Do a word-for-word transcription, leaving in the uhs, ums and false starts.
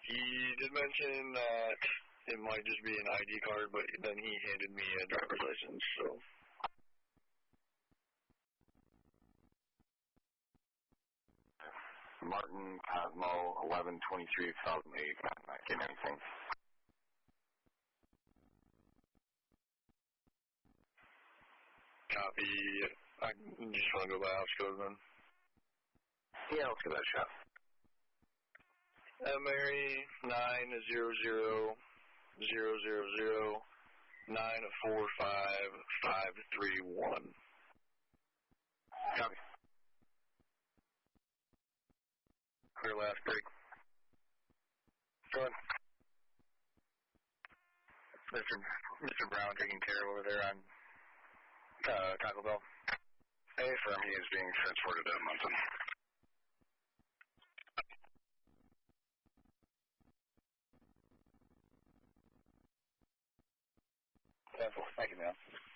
He did mention that it might just be an I D card, but then he handed me a driver's license, so. Martin Cosmo, eleven twenty-three two thousand eight, not getting anything. Copy. I just want to go by house code then. Yeah, let's give that a shot. Uh, Mary, nine zero zero zero zero zero nine four five five three one. Copy. Clear last break. Go ahead. Mister Mister Brown taking care over there on uh, Taco Bell. Hey, firm, he is being transported to Munson. Thank you, man.